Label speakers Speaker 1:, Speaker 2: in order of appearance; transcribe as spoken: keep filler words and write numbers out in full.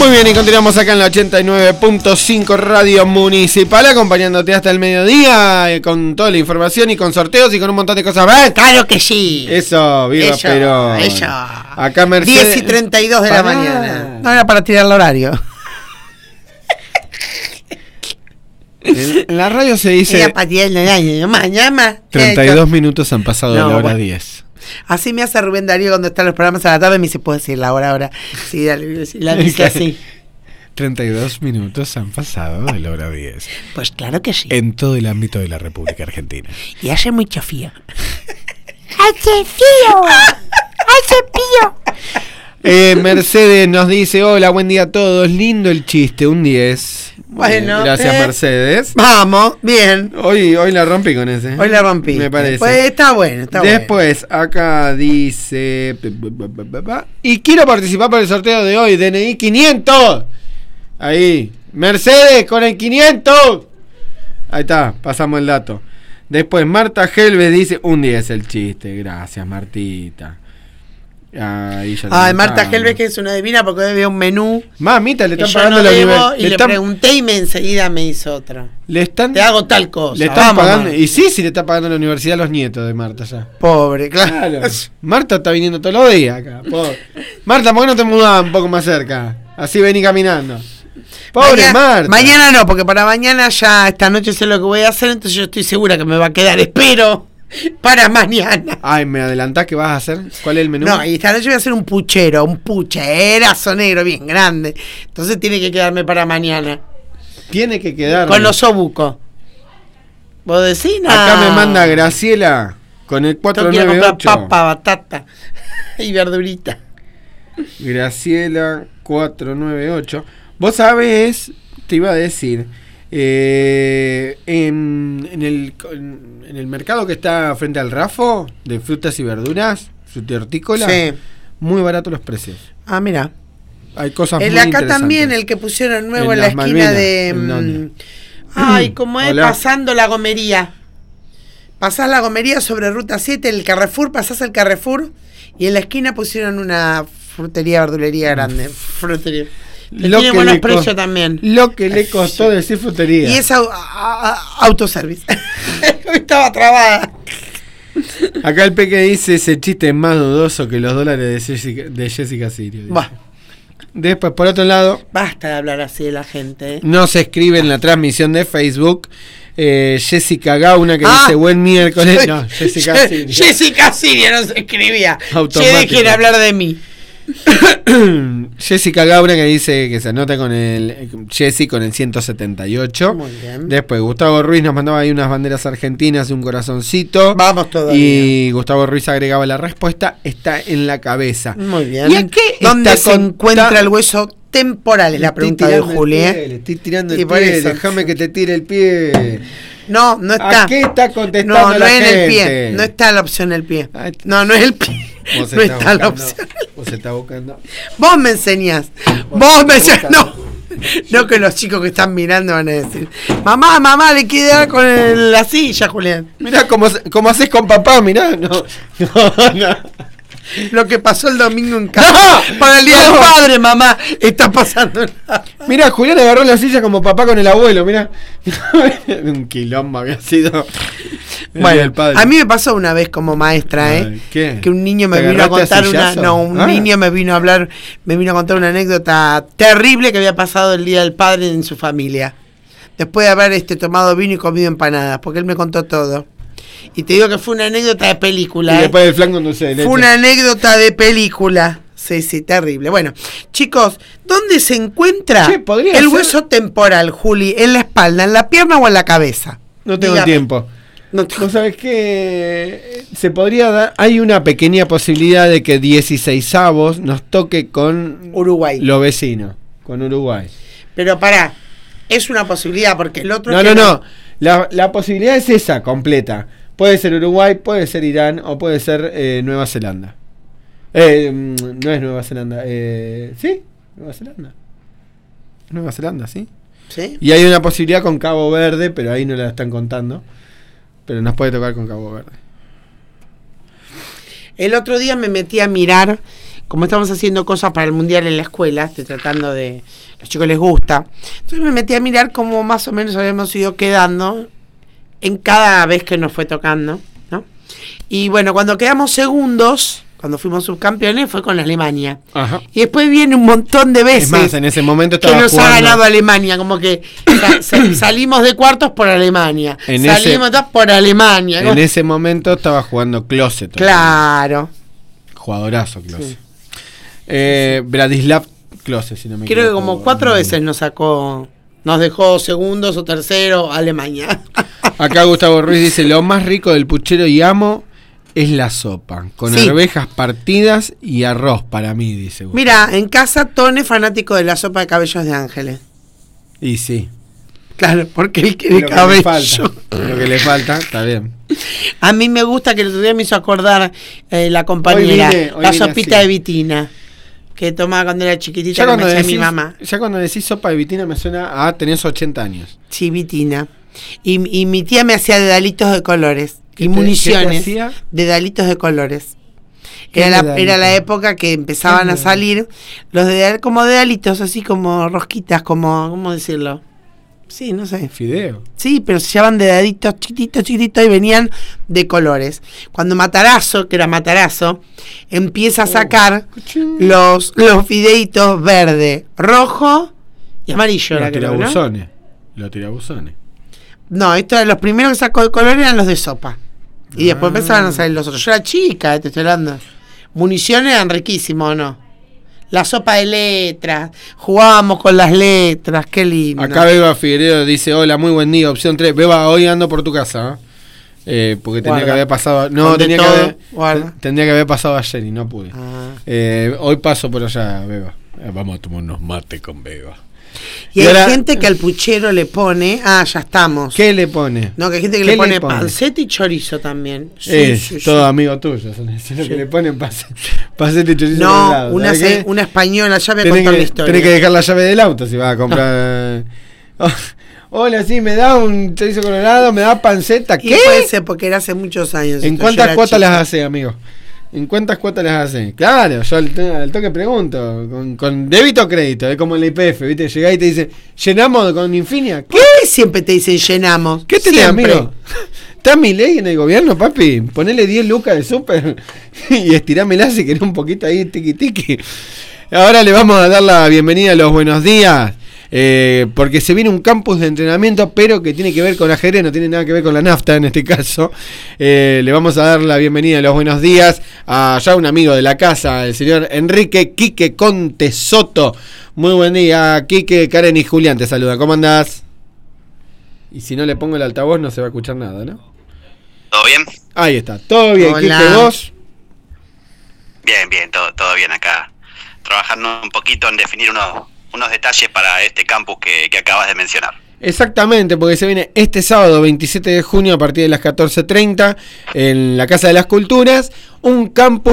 Speaker 1: Muy bien, y continuamos acá en la ochenta y nueve punto cinco Radio Municipal, acompañándote hasta el mediodía eh, con toda la información y con sorteos y con un montón de cosas más.
Speaker 2: ¡Claro que sí!
Speaker 1: Eso, viva
Speaker 2: Eso,
Speaker 1: Perón.
Speaker 2: eso.
Speaker 1: Acá Mercedes.
Speaker 2: diez y treinta y dos de
Speaker 1: Pará.
Speaker 2: la mañana. No era para tirar el horario.
Speaker 1: En, en la radio se dice
Speaker 2: Era para tirar el horario. Mañana.
Speaker 1: treinta y dos minutos han pasado
Speaker 2: No,
Speaker 1: de la hora
Speaker 2: bueno.
Speaker 1: diez.
Speaker 2: Así me hace Rubén Darío cuando están los programas a la tarde. Me dice, ¿puedo decir la hora ahora? Sí, dale, la dice así.
Speaker 1: treinta y dos minutos han pasado de la hora diez.
Speaker 2: Pues claro que sí.
Speaker 1: En todo el ámbito de la República Argentina.
Speaker 2: Y hace mucho frío.
Speaker 3: ¡Hace frío! ¡Hace frío!
Speaker 1: Eh, Mercedes nos dice, hola, buen día a todos, lindo el chiste, un diez.
Speaker 2: Bueno,
Speaker 1: Eh, gracias
Speaker 2: eh,
Speaker 1: Mercedes.
Speaker 2: Vamos, bien.
Speaker 1: Hoy, hoy la rompí con ese.
Speaker 2: Hoy la rompí.
Speaker 1: Me parece.
Speaker 2: Pues está bueno, está
Speaker 1: Después, acá dice... Y quiero participar por el sorteo de hoy, D N I quinientos. Ahí, Mercedes con el quinientos. Ahí está, pasamos el dato. Después, Marta Helves dice, un diez el chiste. Gracias, Martita. Ahí ya
Speaker 2: Ay,
Speaker 1: lo
Speaker 2: Marta
Speaker 1: notamos.
Speaker 2: Helves, que es una divina porque hoy veo un menú.
Speaker 1: Mamita, le
Speaker 2: Que
Speaker 1: están
Speaker 2: yo
Speaker 1: pagando
Speaker 2: no
Speaker 1: la
Speaker 2: debo,
Speaker 1: universidad.
Speaker 2: y le, pregunté y me enseguida me hizo otra.
Speaker 1: Le están,
Speaker 2: Te hago tal cosa.
Speaker 1: le están
Speaker 2: Vamos,
Speaker 1: pagando.
Speaker 2: Marta.
Speaker 1: Y sí, sí le está pagando la universidad a los nietos de Marta ya.
Speaker 2: Pobre, claro.
Speaker 1: Claro. Marta está viniendo todos los días acá. Pobre. Marta, ¿por qué no te mudás un poco más cerca? Así vení caminando. Pobre
Speaker 2: mañana,
Speaker 1: Marta.
Speaker 2: Mañana no, porque para mañana ya esta noche sé lo que voy a hacer, entonces yo estoy segura que me va a quedar. Espero para mañana.
Speaker 1: Ay, ¿me adelantás qué vas a hacer? ¿Cuál es el menú?
Speaker 2: No, y esta noche voy a hacer un puchero, un pucherazo negro bien grande. Entonces tiene que quedarme para mañana.
Speaker 1: Tiene que quedar.
Speaker 2: Con los obucos. ¿Vos decís? No.
Speaker 1: Acá me manda Graciela con el cuatro
Speaker 2: Tengo que ir a
Speaker 1: nueve
Speaker 2: comprar
Speaker 1: ocho.
Speaker 2: papa, batata y verdurita.
Speaker 1: Graciela cuatro nueve ocho. Vos sabés, te iba a decir, eh, en, en, el, en el mercado que está frente al Rafo de frutas y verduras, frutihortícola,
Speaker 2: Sí.
Speaker 1: muy baratos los precios.
Speaker 2: Ah, mira.
Speaker 1: Hay cosas
Speaker 2: El
Speaker 1: muy
Speaker 2: acá
Speaker 1: interesantes.
Speaker 2: también, el que pusieron nuevo
Speaker 1: En
Speaker 2: en, la
Speaker 1: las
Speaker 2: esquina
Speaker 1: Malvinas,
Speaker 2: de...
Speaker 1: ¿en
Speaker 2: mm,
Speaker 1: dónde?
Speaker 2: Ay, como es,
Speaker 1: Hola.
Speaker 2: pasando la gomería. Pasás la gomería sobre Ruta siete, el Carrefour, pasás el Carrefour y en la esquina pusieron una frutería, verdulería grande. Frutería. Que
Speaker 1: Lo
Speaker 2: tiene
Speaker 1: que
Speaker 2: buenos
Speaker 1: le co-
Speaker 2: precios también.
Speaker 1: Lo que le costó decir frutería.
Speaker 2: Y es au- a- a- autoservice. Estaba trabada.
Speaker 1: Acá el Peque dice, ese chiste es más dudoso que los dólares de Jessica, de Jessica Sirio. dice.
Speaker 2: Bah,
Speaker 1: Después, por otro lado,
Speaker 2: basta de hablar así de la gente. ¿eh?
Speaker 1: nos escribe en la transmisión de Facebook eh, Jessica Gauna que
Speaker 2: Ah.
Speaker 1: dice buen miércoles. No, Jessica
Speaker 2: Je-
Speaker 1: Sirio.
Speaker 2: Jessica Sirio no se escribía.
Speaker 1: Automático.
Speaker 2: Che, dejen hablar de mí.
Speaker 1: Jessica Gauna que dice que se anota con el Jessy con el ciento setenta y ocho.
Speaker 2: Muy bien.
Speaker 1: Después Gustavo Ruiz nos mandaba ahí unas banderas argentinas y un corazoncito.
Speaker 2: Vamos todavía.
Speaker 1: Y Gustavo Ruiz agregaba la respuesta está en la cabeza.
Speaker 2: Muy bien.
Speaker 1: ¿Y a qué
Speaker 2: ¿Dónde
Speaker 1: está
Speaker 2: se
Speaker 1: con-
Speaker 2: encuentra
Speaker 1: está-
Speaker 2: el hueso temporal? Es la
Speaker 1: Le
Speaker 2: pregunta
Speaker 1: estoy
Speaker 2: de
Speaker 1: tirando
Speaker 2: Juli.
Speaker 1: el
Speaker 2: ¿eh?
Speaker 1: pie, le estoy tirando
Speaker 2: Y
Speaker 1: el
Speaker 2: por
Speaker 1: pie,
Speaker 2: eso.
Speaker 1: déjame que te tire el pie.
Speaker 2: No, no está.
Speaker 1: ¿A qué está contestando
Speaker 2: No, no
Speaker 1: la
Speaker 2: es en el pie.
Speaker 1: gente?
Speaker 2: No está la opción el pie.
Speaker 1: Ay,
Speaker 2: No, no es el pie.
Speaker 1: Vos
Speaker 2: No
Speaker 1: estás
Speaker 2: está la
Speaker 1: buscando-
Speaker 2: opción.
Speaker 1: Vos estás buscando.
Speaker 2: Vos me enseñás.
Speaker 1: Vos
Speaker 2: Vos me
Speaker 1: estás
Speaker 2: enseñás. No. No que los chicos que están mirando van a decir, mamá, mamá, le quiere dar con el- la silla, Julián.
Speaker 1: Mirá cómo, cómo haces con papá, mirá. No, no, no.
Speaker 2: Lo que pasó el domingo en casa.
Speaker 1: ¡No!
Speaker 2: Para el día
Speaker 1: ¡No!
Speaker 2: del padre, mamá. Está pasando nada.
Speaker 1: Mirá, Julián agarró la silla como papá con el abuelo, mirá. Un quilombo había sido. el
Speaker 2: Bueno,
Speaker 1: día del padre.
Speaker 2: a mí me pasó una vez como maestra, ¿eh?
Speaker 1: Ay, ¿qué?
Speaker 2: Que un niño me
Speaker 1: ¿Te
Speaker 2: vino a
Speaker 1: agarraste a
Speaker 2: contar una,
Speaker 1: sillazo?
Speaker 2: no, un
Speaker 1: Ah.
Speaker 2: niño me vino a hablar, me vino a contar una anécdota terrible que había pasado el día del padre en su familia. Después de haber este tomado vino y comido empanadas, porque él me contó todo. Y te digo que fue una anécdota de película.
Speaker 1: Y
Speaker 2: ¿eh?
Speaker 1: después del flan con dulce de leche.
Speaker 2: Fue una anécdota de película. Sí, sí, terrible. Bueno, chicos, ¿dónde se encuentra
Speaker 1: Che, podría
Speaker 2: el
Speaker 1: ser-
Speaker 2: hueso temporal, Juli? ¿En la espalda, en la pierna o en la cabeza?
Speaker 1: No tengo
Speaker 2: Dígame.
Speaker 1: tiempo.
Speaker 2: No tengo-
Speaker 1: ¿Vos sabés que se podría dar? Hay una pequeña posibilidad de que dieciseisavos nos toque con
Speaker 2: Uruguay.
Speaker 1: los vecinos, con Uruguay.
Speaker 2: Pero pará, es una posibilidad porque el otro...
Speaker 1: No,
Speaker 2: es
Speaker 1: no,
Speaker 2: que
Speaker 1: no. La, la posibilidad es esa, completa. Puede ser Uruguay, puede ser Irán o puede ser eh, Nueva Zelanda. Eh, mm, no es Nueva Zelanda. Eh, ¿Sí? Nueva Zelanda. Nueva Zelanda, sí.
Speaker 2: ¿Sí?
Speaker 1: Y hay una posibilidad con Cabo Verde, pero ahí no la están contando. Pero nos puede tocar con Cabo Verde.
Speaker 2: El otro día me metí a mirar como estamos haciendo cosas para el mundial en la escuela, estoy tratando de, a los chicos les gusta, entonces me metí a mirar cómo más o menos habíamos ido quedando en cada vez que nos fue tocando, ¿no? Y bueno, cuando quedamos segundos, cuando fuimos subcampeones, fue con Alemania.
Speaker 1: Ajá.
Speaker 2: Y después viene un montón de veces
Speaker 1: Es más, en ese momento
Speaker 2: que
Speaker 1: estaba
Speaker 2: nos
Speaker 1: jugando.
Speaker 2: ha ganado Alemania, como que sa- sa- salimos de cuartos por Alemania,
Speaker 1: En
Speaker 2: salimos
Speaker 1: ese-
Speaker 2: de por Alemania.
Speaker 1: En
Speaker 2: como-
Speaker 1: ese momento estaba jugando Klose. todavía.
Speaker 2: Claro.
Speaker 1: Jugadorazo Klose.
Speaker 2: Sí.
Speaker 1: Eh, Bradislav Klose, si no me
Speaker 2: Creo que
Speaker 1: equivoco.
Speaker 2: como cuatro veces nos sacó, nos dejó segundos o tercero Alemania.
Speaker 1: Acá Gustavo Ruiz dice, lo más rico del puchero y amo es la sopa, con
Speaker 2: Sí.
Speaker 1: arvejas partidas y arroz para mí, dice Gustavo.
Speaker 2: Mira, en casa Tone es fanático de la sopa de cabellos de ángeles.
Speaker 1: Y sí.
Speaker 2: Claro, porque él
Speaker 1: Lo
Speaker 2: quiere
Speaker 1: que le
Speaker 2: cabello.
Speaker 1: falta, lo que le falta, está bien.
Speaker 2: A mí me gusta que el otro día me hizo acordar eh, la compañera,
Speaker 1: Hoy vine- hoy
Speaker 2: la
Speaker 1: vine
Speaker 2: sopita
Speaker 1: así.
Speaker 2: de Vitina, que tomaba cuando era chiquitita,
Speaker 1: Ya
Speaker 2: que me
Speaker 1: cuando,
Speaker 2: hacía
Speaker 1: decís,
Speaker 2: mi mamá.
Speaker 1: ya cuando decís sopa de vitina me suena a tenés ochenta años.
Speaker 2: Sí, Vitina. Y, y mi tía me hacía dedalitos de colores
Speaker 1: ¿Qué
Speaker 2: y
Speaker 1: te-
Speaker 2: municiones.
Speaker 1: qué te hacía?
Speaker 2: Dedalitos de colores.
Speaker 1: ¿Qué
Speaker 2: Era la,
Speaker 1: dedalito?
Speaker 2: era la época que empezaban
Speaker 1: ¿Qué
Speaker 2: a salir los dedal, como dedalitos, así como rosquitas, como, ¿cómo decirlo? Sí, no sé.
Speaker 1: Fideo.
Speaker 2: Sí, pero se llamaban dedaditos chiquititos, chiquititos y venían de colores. Cuando Matarazo, que era Matarazo, empieza a sacar
Speaker 1: Cuchín.
Speaker 2: los, los fideitos verde, rojo y amarillo.
Speaker 1: Los
Speaker 2: era, creo, ¿no?
Speaker 1: tirabuzones. Los tirabuzones.
Speaker 2: No, esto era los primeros que sacó de color eran los de sopa. Y después
Speaker 1: Ah.
Speaker 2: empezaban a salir los otros. Yo era chica, te estoy hablando. Municiones eran riquísimos, ¿o no? La sopa de letras, jugábamos con las letras, qué lindo.
Speaker 1: Acá Beba Figueredo dice, hola, muy buen día, opción tres. Beba, hoy ando por tu casa. ¿eh? Eh, porque tenía
Speaker 2: Guarda.
Speaker 1: que haber pasado... No,
Speaker 2: Con de
Speaker 1: tenía que,
Speaker 2: todo,
Speaker 1: haber,
Speaker 2: guarda.
Speaker 1: tendría que haber pasado ayer y no pude.
Speaker 2: Ah.
Speaker 1: Eh, hoy paso por allá, Beba. Eh, vamos a tomar unos mates con Beba.
Speaker 2: Y
Speaker 1: Y
Speaker 2: hay
Speaker 1: ahora-
Speaker 2: gente que al puchero le pone, ah, ya estamos.
Speaker 1: ¿Qué le pone?
Speaker 2: No, que hay gente que
Speaker 1: ¿Qué
Speaker 2: le
Speaker 1: le
Speaker 2: pone,
Speaker 1: pone?
Speaker 2: panceta y chorizo también. Sí,
Speaker 1: es
Speaker 2: sí, sí.
Speaker 1: todo amigo tuyo. Son eso es lo que le ponen pase, pasete y chorizo por un
Speaker 2: No,
Speaker 1: lado,
Speaker 2: una,
Speaker 1: ¿sabes
Speaker 2: se-
Speaker 1: qué?
Speaker 2: una española, ya me
Speaker 1: Tenés
Speaker 2: contó la
Speaker 1: que,
Speaker 2: historia.
Speaker 1: tenés que dejar la llave del auto si vas a comprar. Oh, hola, sí, me da un chorizo colorado, me da panceta.
Speaker 2: Y
Speaker 1: ¿Qué?
Speaker 2: puede ser porque era hace muchos años.
Speaker 1: ¿En
Speaker 2: esto, yo
Speaker 1: cuántas
Speaker 2: era
Speaker 1: cuotas
Speaker 2: chica.
Speaker 1: las hace, amigo? ¿En cuántas cuotas las hace? Claro, yo al, to- al toque pregunto. ¿Con, con débito o crédito? Es como el I P F, ¿viste? Llegás y te dice, ¿llenamos con Infinia? ¿Qué?
Speaker 2: ¿Por qué siempre te dicen llenamos?
Speaker 1: ¿Qué tenés,
Speaker 2: Siempre.
Speaker 1: amigo? ¿Está mi ley en el gobierno, papi? Ponele diez lucas de súper y estirámela si querés un poquito ahí, tiqui tiqui. Ahora le vamos a dar la bienvenida a los buenos días, eh, porque se viene un campus de entrenamiento, pero que tiene que ver con ajedrez, no tiene nada que ver con la nafta en este caso. Eh, le vamos a dar la bienvenida a los buenos días a ya un amigo de la casa, el señor Enrique Quique Conte Soto. Muy buen día, Quique, Karen y Julián te saludan. ¿Cómo andás? Y si no le pongo el altavoz no se va a escuchar nada, ¿no?
Speaker 4: ¿Todo bien?
Speaker 1: Ahí está, todo bien,
Speaker 2: Hola.
Speaker 1: Quique, vos.
Speaker 4: Bien, bien, todo, todo bien acá. Trabajando un poquito en definir unos, unos detalles para este campus que, que acabas de mencionar.
Speaker 1: Exactamente, porque se viene este sábado veintisiete de junio a partir de las catorce treinta en la Casa de las Culturas, un campus